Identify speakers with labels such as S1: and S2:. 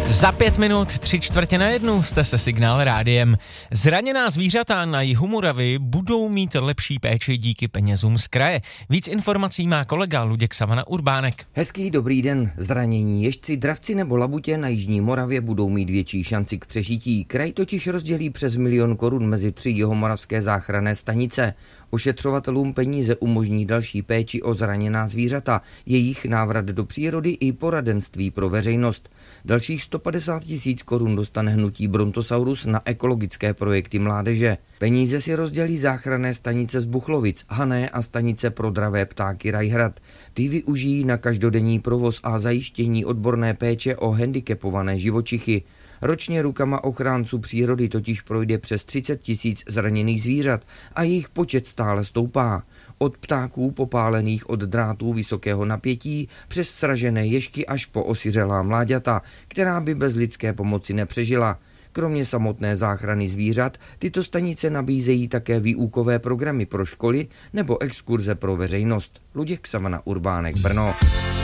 S1: Za 5 minut 3/4 jste se Signál rádiem. Zraněná zvířata na jihu Moravy budou mít lepší péči díky penězům z kraje. Víc informací má kolega Luděk Savana Urbánek.
S2: Hezký dobrý den. Zranění ježci, dravci nebo labutě na jižní Moravě budou mít větší šanci k přežití. Kraj totiž rozdělí přes 1 000 000 korun mezi 3 jihomoravské záchranné stanice. Ošetřovatelům peníze umožní další péči o zraněná zvířata, jejich návrat do přírody i poradenství pro veřejnost. Dalších 150 000 korun dostane hnutí Brontosaurus na ekologické projekty mládeže. Peníze si rozdělí záchranné stanice z Buchlovic, Hané a stanice pro dravé ptáky Rajhrad. Ty využijí na každodenní provoz a zajištění odborné péče o handicapované živočichy. Ročně rukama ochránců přírody totiž projde přes 30 000 zraněných zvířat a jejich počet stále stoupá. Od ptáků popálených od drátů vysokého napětí přes sražené ježky až po osiřelá mláďata, která by bez lidské pomoci nepřežila. Kromě samotné záchrany zvířat, tyto stanice nabízejí také výukové programy pro školy nebo exkurze pro veřejnost. Luděk Savana Urbánek, Brno.